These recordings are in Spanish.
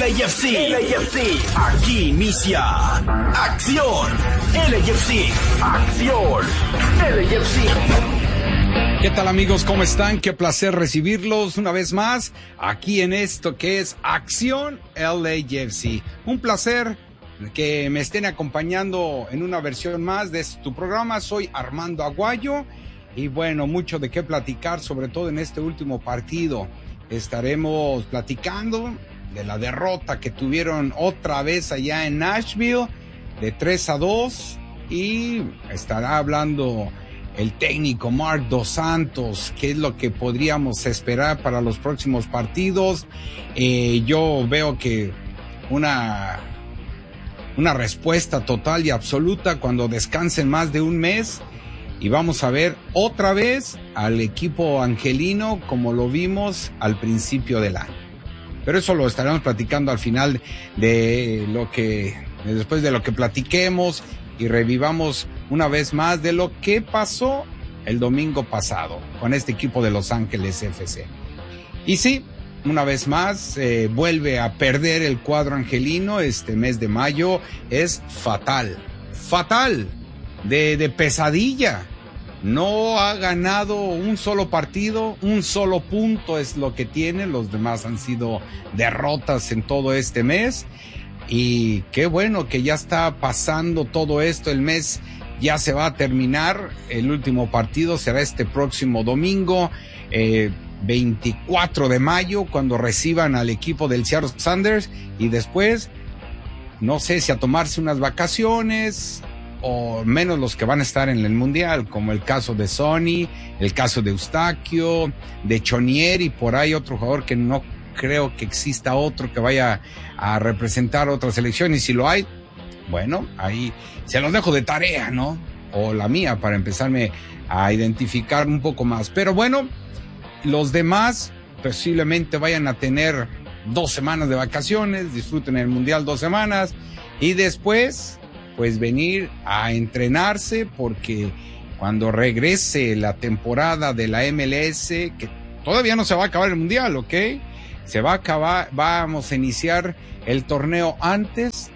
LAFC, aquí inicia Acción LAFC, Acción LAFC. ¿Qué tal, amigos? ¿Cómo están? Qué placer recibirlos una vez más aquí en esto que es Acción LAFC. Un placer que me estén acompañando en una versión más de tu programa. Soy Armando Aguayo y bueno, mucho de qué platicar, sobre todo en este último partido. Estaremos platicando de la derrota que tuvieron otra vez allá en Nashville de 3-2 y estará hablando el técnico Marc Dos Santos, qué es lo que podríamos esperar para los próximos partidos. Yo veo que una respuesta total y absoluta cuando descansen más de un mes y vamos a ver otra vez al equipo angelino como lo vimos al principio del año. Pero eso lo estaremos platicando al final después de lo que platiquemos y revivamos una vez más de lo que pasó el domingo pasado con este equipo de Los Ángeles FC. Y sí, una vez más, vuelve a perder el cuadro angelino. Este mes de mayo es fatal, de pesadilla. No ha ganado un solo partido, un solo punto es lo que tiene. Los demás han sido derrotas en todo este mes. Y qué bueno que ya está pasando todo esto. El mes ya se va a terminar. El último partido será este próximo domingo, 24 de mayo, cuando reciban al equipo del Seattle Sounders. Y después, no sé si a tomarse unas vacaciones o menos los que van a estar en el Mundial, como el caso de Sonny, el caso de Eustaquio, de Chonier y por ahí otro jugador que no creo que exista otro que vaya a representar otra selección, y si lo hay, bueno, ahí se los dejo de tarea, ¿no? O la mía para empezarme a identificar un poco más. Pero bueno, los demás posiblemente vayan a tener 2 semanas de vacaciones, disfruten el Mundial 2 semanas y después pues venir a entrenarse, porque cuando regrese la temporada de la MLS, que todavía no se va a acabar el Mundial, ¿ok? Se va a acabar, vamos a iniciar el torneo antes,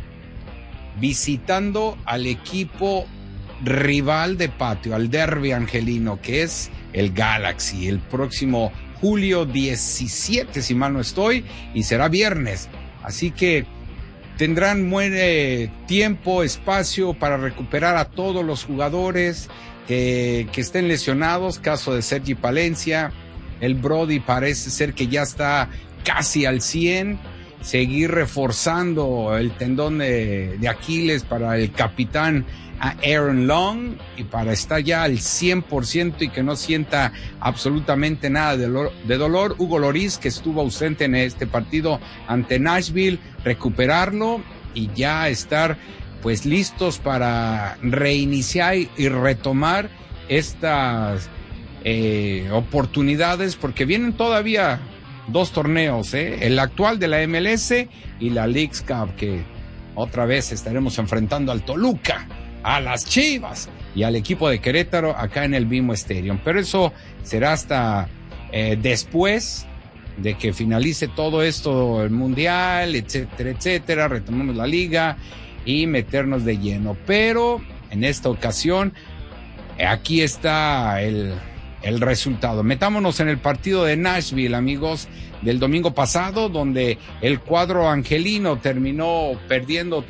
visitando al equipo rival de patio, al derbi angelino, que es el Galaxy, el próximo julio 17, si mal no estoy, y será viernes. Así que tendrán buen tiempo, espacio para recuperar a todos los jugadores que estén lesionados. Caso de Sergi Palencia, el Brody parece ser que ya está casi al 100. Seguir reforzando el tendón de Aquiles para el capitán Aaron Long y para estar ya al 100% y que no sienta absolutamente nada de dolor. Hugo Lloris, que estuvo ausente en este partido ante Nashville, recuperarlo y ya estar pues listos para reiniciar y retomar estas oportunidades, porque vienen todavía 2 torneos, el actual de la MLS y la Leagues Cup, que otra vez estaremos enfrentando al Toluca, a las Chivas y al equipo de Querétaro acá en el BMO Stadium. Pero eso será hasta después de que finalice todo esto, el Mundial, etcétera, retomemos la liga y meternos de lleno. Pero en esta ocasión, aquí está el resultado. Metámonos en el partido de Nashville, amigos, del domingo pasado, donde el cuadro angelino terminó perdiendo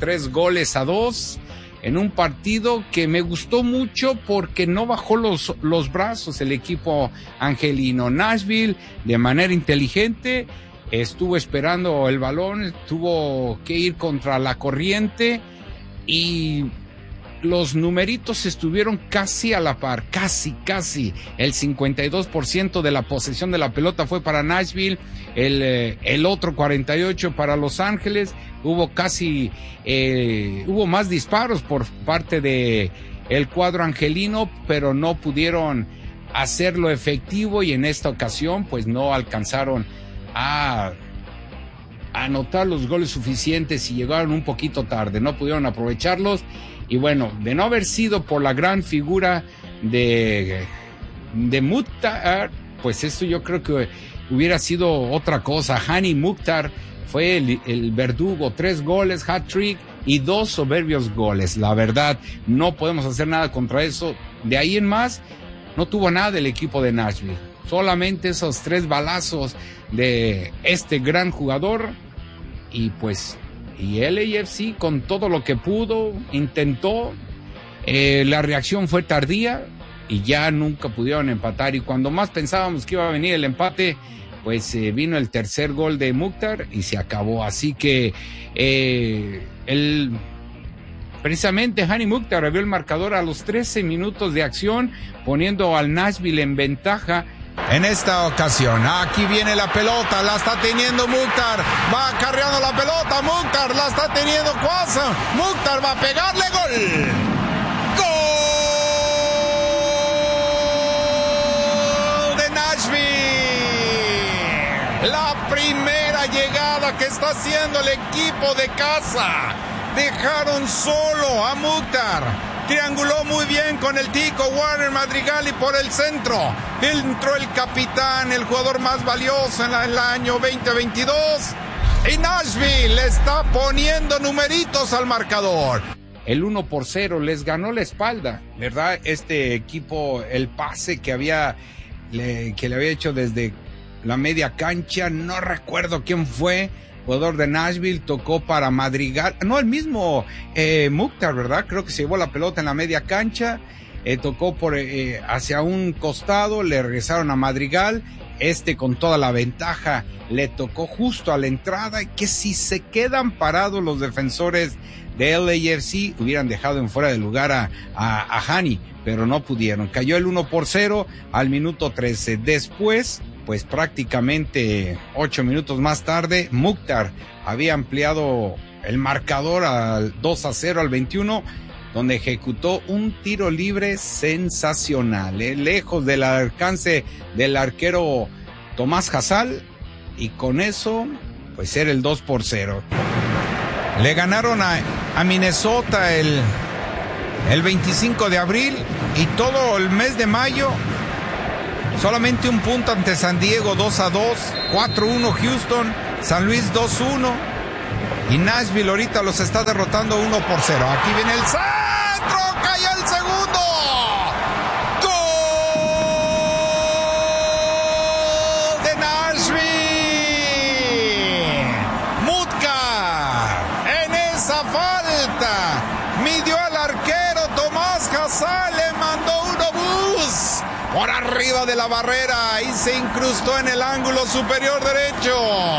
3-2 en un partido que me gustó mucho porque no bajó los brazos el equipo angelino. Nashville, de manera inteligente, estuvo esperando el balón, tuvo que ir contra la corriente y los numeritos estuvieron casi a la par, casi. El 52% de la posesión de la pelota fue para Nashville, el otro 48% para Los Ángeles. Hubo más disparos por parte de el cuadro angelino, pero no pudieron hacerlo efectivo y en esta ocasión pues no alcanzaron a anotar los goles suficientes y llegaron un poquito tarde, no pudieron aprovecharlos. Y bueno, de no haber sido por la gran figura de Mukhtar, pues esto yo creo que hubiera sido otra cosa. Hani Mukhtar fue el verdugo, 3 goles, hat-trick y 2 soberbios goles. La verdad, no podemos hacer nada contra eso. De ahí en más, no tuvo nada el equipo de Nashville. Solamente esos 3 balazos de este gran jugador. Y pues, y LAFC con todo lo que pudo, intentó. La reacción fue tardía y ya nunca pudieron empatar. Y cuando más pensábamos que iba a venir el empate, pues vino el tercer gol de Mukhtar y se acabó. Así que precisamente Hani Mukhtar abrió el marcador a los 13 minutos de acción, poniendo al Nashville en ventaja. En esta ocasión, aquí viene la pelota, la está teniendo Mukhtar, va acarreando la pelota, Mukhtar la está teniendo Quasem, Mukhtar va a pegarle, gol. ¡Gol de Nashville! La primera llegada que está haciendo el equipo de casa. Dejaron solo a Mukhtar. Trianguló muy bien con el tico Warner Madrigal y por el centro entró el capitán, el jugador más valioso en el año 2022. Y Nashville le está poniendo numeritos al marcador. El 1-0 les ganó la espalda, ¿verdad? Este equipo, el pase que le había hecho desde la media cancha, no recuerdo quién fue. Jugador de Nashville, tocó para Madrigal, no, el mismo Mukhtar, ¿verdad? Creo que se llevó la pelota en la media cancha, tocó hacia un costado, le regresaron a Madrigal, con toda la ventaja le tocó justo a la entrada, que si se quedan parados los defensores de LAFC hubieran dejado en fuera de lugar a Hani, pero no pudieron. Cayó el 1-0 al minuto 13. Después, pues prácticamente 8 minutos más tarde, Mukhtar había ampliado el marcador al 2-0 al 21, donde ejecutó un tiro libre sensacional, lejos del alcance del arquero Tomás Hasal, y con eso, pues era el 2-0. Le ganaron a Minnesota el 25 de abril y todo el mes de mayo. Solamente un punto ante San Diego, 2-2, 4-1 Houston, San Luis 2-1 y Nashville ahorita los está derrotando 1-0. Aquí viene el centro, cae el segundo. ¡Gol de Nashville! Mukhtar en esa falta midió al arquero Tomás Hasal, le mandó un obús por arriba de la barrera y se incrustó en el ángulo superior derecho.